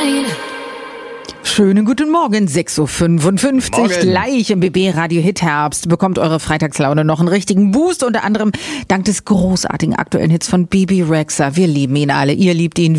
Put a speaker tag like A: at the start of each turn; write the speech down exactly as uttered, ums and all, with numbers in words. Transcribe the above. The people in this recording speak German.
A: Schönen guten Morgen, sechs Uhr fünfundfünfzig,
B: Morgen.
A: Gleich im B B Radio Hit Herbst bekommt eure Freitagslaune noch einen richtigen Boost, unter anderem dank des großartigen aktuellen Hits von Bibi Rexha. Wir lieben ihn alle, ihr liebt ihn.